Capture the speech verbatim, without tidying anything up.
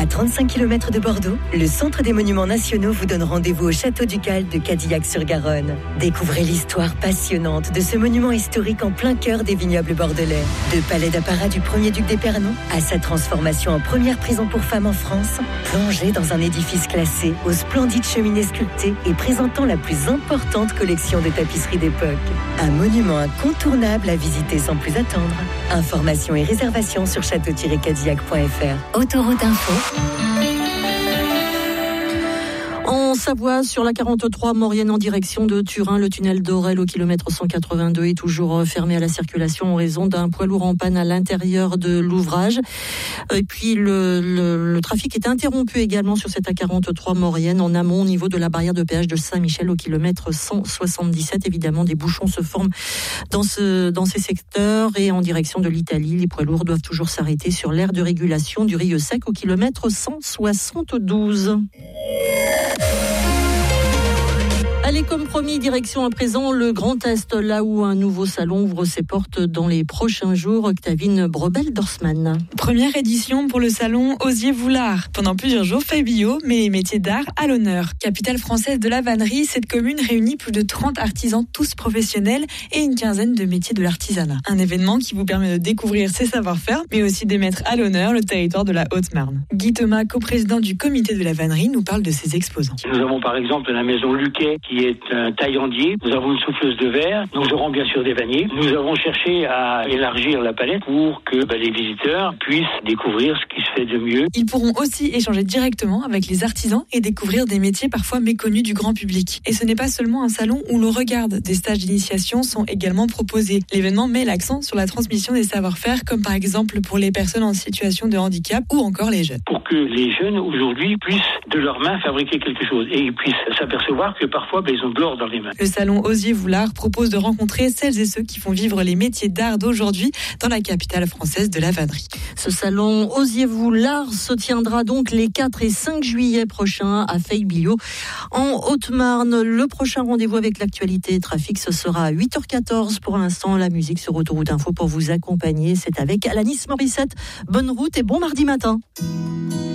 À trente-cinq kilomètres de Bordeaux, le Centre des Monuments Nationaux vous donne rendez-vous au Château Ducal de Cadillac-sur-Garonne. Découvrez l'histoire passionnante de ce monument historique en plein cœur des vignobles bordelais. De palais d'apparat du premier duc d'Épernon à sa transformation en première prison pour femmes en France, plongez dans un édifice classé aux splendides cheminées sculptées et présentant la plus importante collection de tapisseries d'époque. Un monument incontournable à visiter sans plus attendre. Informations et réservations sur château tiret cadillac point f r. Autoroute Info. En Savoie, sur la quarante-trois Maurienne en direction de Turin, le tunnel d'Aurel au kilomètre cent quatre-vingt-deux est toujours fermé à la circulation en raison d'un poids lourd en panne à l'intérieur de l'ouvrage. Et puis le, le, le trafic est interrompu également sur cette A quarante-trois Maurienne en amont au niveau de la barrière de péage de Saint-Michel au kilomètre cent soixante-dix-sept. Évidemment, des bouchons se forment dans, ce, dans ces secteurs et en direction de l'Italie. Les poids lourds doivent toujours s'arrêter sur l'aire de régulation du Rieux Sec au kilomètre cent soixante-douze. Allez, comme promis, direction à présent le Grand Est, là où un nouveau salon ouvre ses portes dans les prochains jours. Octavine Brebel-Dorsman. Première édition pour le salon Osier-Voulard. Pendant plusieurs jours, Fabio met les métiers d'art à l'honneur. Capitale française de la vannerie, cette commune réunit plus de trente artisans, tous professionnels, et une quinzaine de métiers de l'artisanat. Un événement qui vous permet de découvrir ses savoir-faire, mais aussi de mettre à l'honneur le territoire de la Haute-Marne. Guy Thomas, coprésident du comité de la vannerie, nous parle de ses exposants. Nous avons par exemple la maison Luquet, qui est un taillandier. Nous avons une souffleuse de verre. Nous aurons bien sûr des vanniers. Nous avons cherché à élargir la palette pour que bah, les visiteurs puissent découvrir ce qui se fait de mieux. Ils pourront aussi échanger directement avec les artisans et découvrir des métiers parfois méconnus du grand public. Et ce n'est pas seulement un salon où l'on regarde. Des stages d'initiation sont également proposés. L'événement met l'accent sur la transmission des savoir-faire, comme par exemple pour les personnes en situation de handicap ou encore les jeunes. Pour que les jeunes aujourd'hui puissent de leurs mains fabriquer quelque chose et ils puissent s'apercevoir que parfois bah, ils ont de l'or dans les mains. Le salon Osier-Voulard propose de rencontrer celles et ceux qui font vivre les métiers d'art d'aujourd'hui dans la capitale française de la vannerie. Ce salon Osier-Voulard se tiendra donc les quatre et cinq juillet prochains à Feuille-Billot en Haute-Marne. Le prochain rendez-vous avec l'actualité trafic, ce sera à huit heures quatorze. Pour l'instant, la musique sur Autoroute Info pour vous accompagner. C'est avec Alanis Morissette. Bonne route et bon mardi matin.